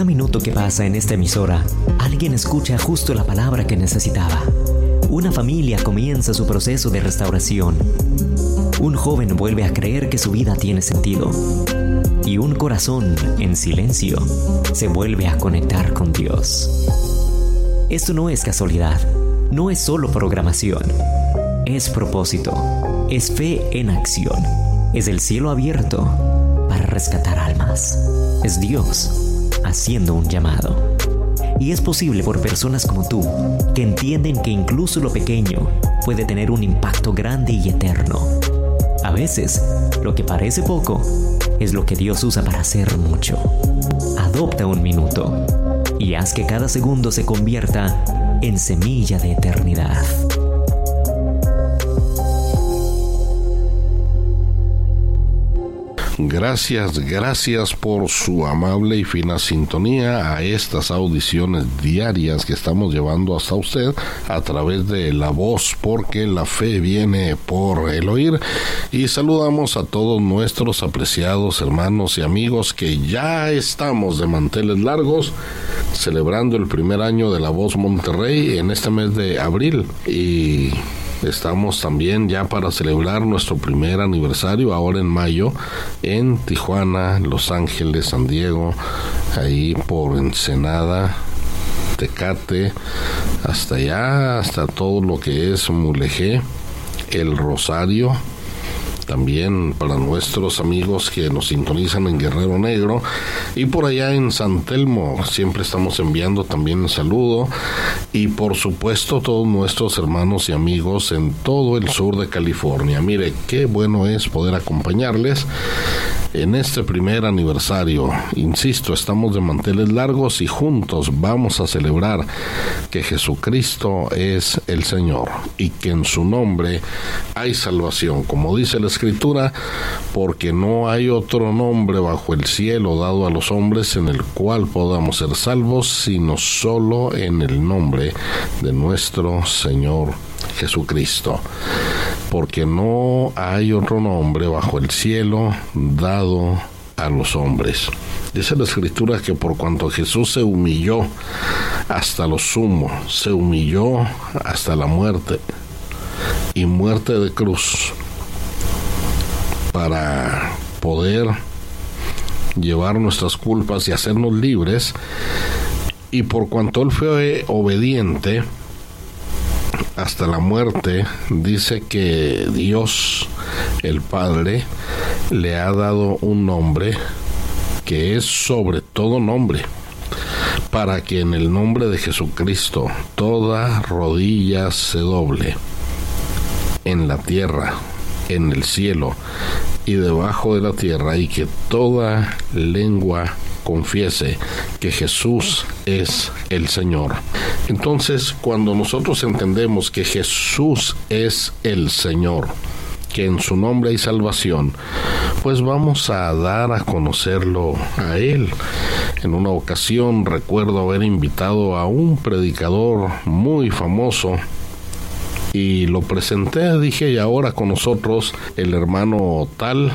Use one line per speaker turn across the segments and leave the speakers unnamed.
Cada minuto que pasa en esta emisora, alguien escucha justo la palabra que necesitaba. Una familia comienza su proceso de restauración. Un joven vuelve a creer que su vida tiene sentido. Y un corazón, en silencio, se vuelve a conectar con Dios. Esto no es casualidad, no es solo programación. Es propósito, es fe en acción, es el cielo abierto para rescatar almas. Es Dios haciendo un llamado. Y es posible por personas como tú, que entienden que incluso lo pequeño puede tener un impacto grande y eterno. A veces, lo que parece poco es lo que Dios usa para hacer mucho. Adopta un minuto y haz que cada segundo se convierta en semilla de eternidad.
Gracias por su amable y fina sintonía a estas audiciones diarias que estamos llevando hasta usted a través de la voz, porque la fe viene por el oír. Y saludamos a todos nuestros apreciados hermanos y amigos que ya estamos de manteles largos celebrando el primer año de La Voz Monterrey en este mes de abril, y estamos también ya para celebrar nuestro primer aniversario ahora en mayo en Tijuana, Los Ángeles, San Diego, ahí por Ensenada, Tecate, hasta allá, hasta todo lo que es Mulegé, El Rosario. También para nuestros amigos que nos sintonizan en Guerrero Negro y por allá en San Telmo, siempre estamos enviando también un saludo, y por supuesto todos nuestros hermanos y amigos en todo el sur de California. Mire, qué bueno es poder acompañarles en este primer aniversario. Insisto, estamos de manteles largos y juntos vamos a celebrar que Jesucristo es el Señor y que en su nombre hay salvación, como dice la Escritura, porque no hay otro nombre bajo el cielo dado a los hombres en el cual podamos ser salvos, sino solo en el nombre de nuestro Señor Jesucristo, porque no hay otro nombre bajo el cielo dado a los hombres. Dice la Escritura que por cuanto Jesús se humilló hasta lo sumo, se humilló hasta la muerte, y muerte de cruz, para poder llevar nuestras culpas y hacernos libres, y por cuanto Él fue obediente hasta la muerte, dice que Dios, el Padre, le ha dado un nombre que es sobre todo nombre, para que en el nombre de Jesucristo toda rodilla se doble, en la tierra, en el cielo y debajo de la tierra, y que toda lengua confiese que Jesús es el Señor. Entonces, cuando nosotros entendemos que Jesús es el Señor, que en su nombre hay salvación, pues vamos a dar a conocerlo a Él. En una ocasión recuerdo haber invitado a un predicador muy famoso y lo presenté, dije, y ahora con nosotros el hermano tal,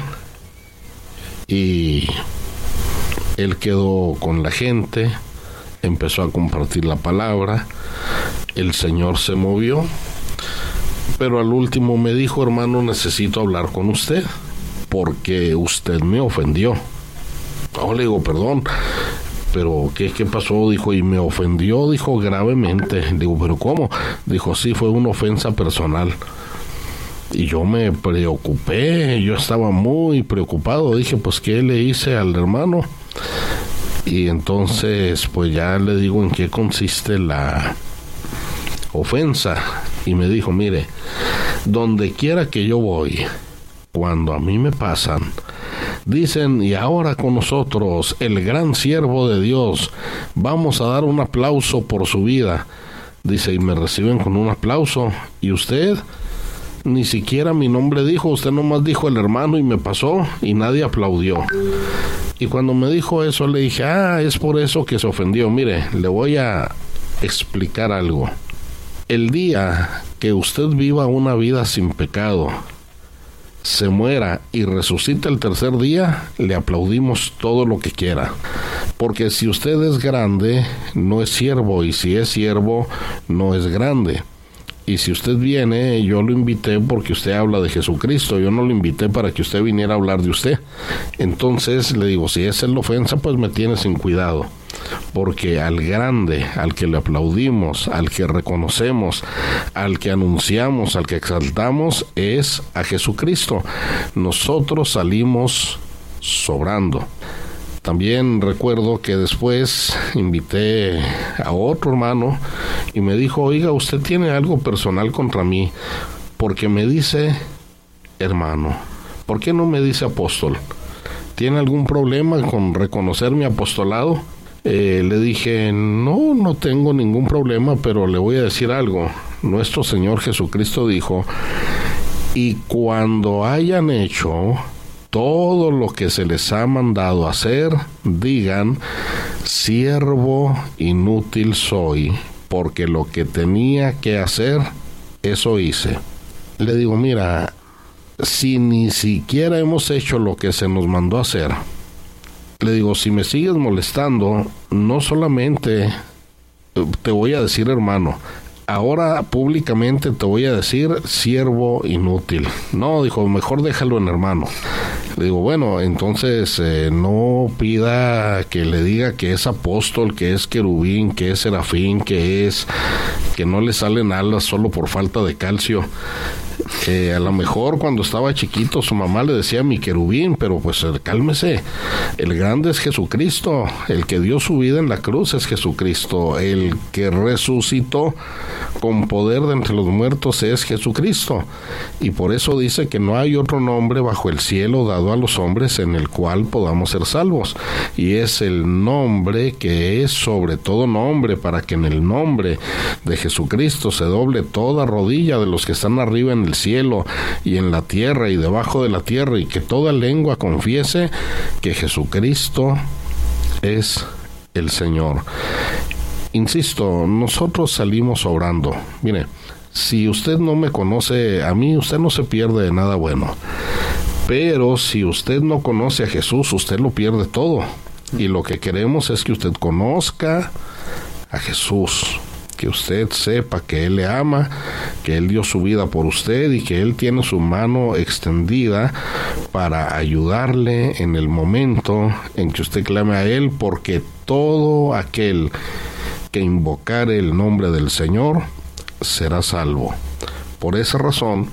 y él quedó con la gente, empezó a compartir la palabra, el Señor se movió, pero al último me dijo: hermano, necesito hablar con usted, porque usted me ofendió. Oh, le digo, perdón, pero ¿qué pasó? Dijo, y me ofendió, dijo, gravemente. Digo, ¿pero cómo? Dijo, sí, fue una ofensa personal. Y yo me preocupé, yo estaba muy preocupado. Dije, pues, ¿qué le hice al hermano? Y entonces, pues ya le digo en qué consiste la ofensa. Y me dijo, mire, donde quiera que yo voy, cuando a mí me pasan, dicen, y ahora con nosotros, el gran siervo de Dios, vamos a dar un aplauso por su vida. Dice, y me reciben con un aplauso. ¿Y usted? Ni siquiera mi nombre dijo, usted nomás dijo el hermano y me pasó, y nadie aplaudió. Y cuando me dijo eso, le dije, es por eso que se ofendió. Mire, le voy a explicar algo. El día que usted viva una vida sin pecado, se muera y resucita el tercer día, le aplaudimos todo lo que quiera. porque si usted es grande, no es siervo, y si es siervo, no es grande. Y si usted viene, yo lo invité porque usted habla de Jesucristo, yo no lo invité para que usted viniera a hablar de usted. Entonces le digo, si esa es la ofensa, pues me tiene sin cuidado. Porque al grande, al que le aplaudimos, al que reconocemos, al que anunciamos, al que exaltamos, es a Jesucristo. Nosotros salimos sobrando. También recuerdo que después invité a otro hermano y me dijo, oiga, usted tiene algo personal contra mí, porque me dice hermano, ¿por qué no me dice apóstol? ¿Tiene algún problema con reconocer mi apostolado? Le dije, no tengo ningún problema, pero le voy a decir algo. Nuestro Señor Jesucristo dijo, y cuando hayan hecho todo lo que se les ha mandado hacer, digan, siervo inútil soy, porque lo que tenía que hacer, eso hice. Le digo, mira, si ni siquiera hemos hecho lo que se nos mandó hacer, le digo, si me sigues molestando, no solamente te voy a decir hermano, ahora públicamente te voy a decir siervo inútil. No, dijo, mejor déjalo en hermano. Le digo, bueno, entonces no pida que le diga que es apóstol, que es querubín, que es serafín, que no le salen alas solo por falta de calcio. A lo mejor cuando estaba chiquito su mamá le decía mi querubín, pero pues cálmese, el grande es Jesucristo, el que dio su vida en la cruz es Jesucristo, el que resucitó con poder de entre los muertos es Jesucristo, y por eso dice que no hay otro nombre bajo el cielo dado a los hombres en el cual podamos ser salvos, y es el nombre que es sobre todo nombre, para que en el nombre de Jesucristo se doble toda rodilla de los que están arriba en el cielo y en la tierra y debajo de la tierra, y que toda lengua confiese que Jesucristo es el Señor. Insisto, nosotros salimos obrando. Mire, si usted no me conoce a mí, usted no se pierde de nada bueno. Pero si usted no conoce a Jesús, usted lo pierde todo. Y lo que queremos es que usted conozca a Jesús, que usted sepa que Él le ama, que Él dio su vida por usted y que Él tiene su mano extendida para ayudarle en el momento en que usted clame a Él, porque todo aquel que invocare el nombre del Señor será salvo. Por esa razón,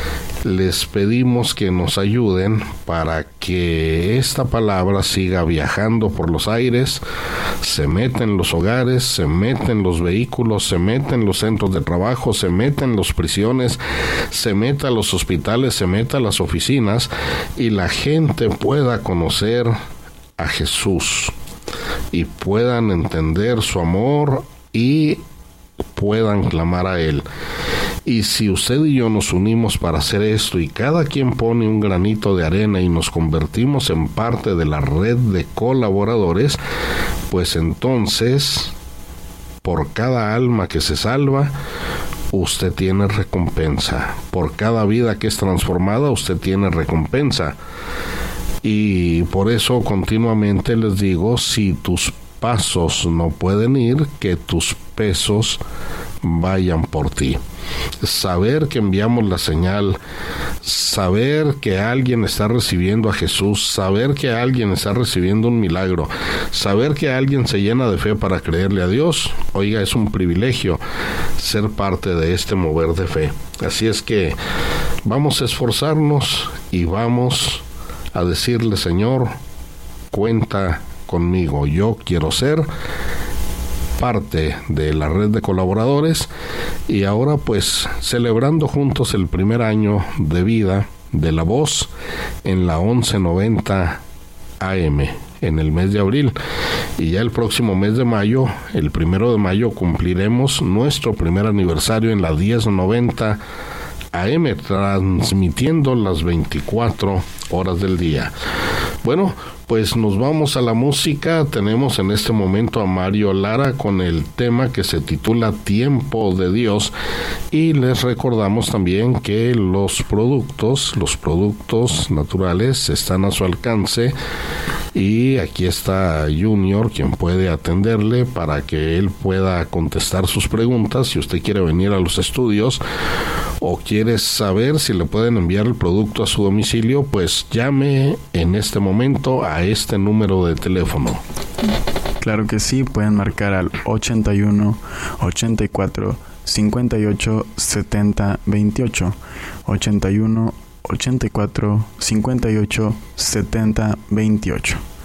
les pedimos que nos ayuden para que esta palabra siga viajando por los aires, se meta en los hogares, se meta en los vehículos, se meta en los centros de trabajo, se meta en las prisiones, se meta a los hospitales, se meta a las oficinas, y la gente pueda conocer a Jesús y puedan entender su amor y puedan clamar a Él. Y si usted y yo nos unimos para hacer esto, y cada quien pone un granito de arena y nos convertimos en parte de la red de colaboradores, pues entonces, por cada alma que se salva, usted tiene recompensa. Por cada vida que es transformada, usted tiene recompensa. Y por eso continuamente les digo, si tus pasos no pueden ir, que tus pesos vayan por ti. Saber que enviamos la señal, saber que alguien está recibiendo a Jesús, saber que alguien está recibiendo un milagro, saber que alguien se llena de fe para creerle a Dios, oiga, es un privilegio ser parte de este mover de fe. Así es que vamos a esforzarnos y vamos a decirle, Señor, cuenta conmigo, yo quiero ser parte de la red de colaboradores. Y ahora pues celebrando juntos el primer año de vida de La Voz en la 1190 AM en el mes de abril, y ya el próximo mes de mayo, el 1 de mayo, cumpliremos nuestro primer aniversario en la 1090 AM, transmitiendo las 24 horas del día. Bueno, pues nos vamos a la música. Tenemos en este momento a Mario Lara con el tema que se titula Tiempo de Dios, y les recordamos también que los productos naturales están a su alcance y aquí está Junior, quien puede atenderle para que él pueda contestar sus preguntas. Si usted quiere venir a los estudios o quiere saber si le pueden enviar el producto a su domicilio, pues llame en este momento a este número de teléfono.
Claro que sí, pueden marcar al 81 84 58 70 28, 81 84 58 70 28.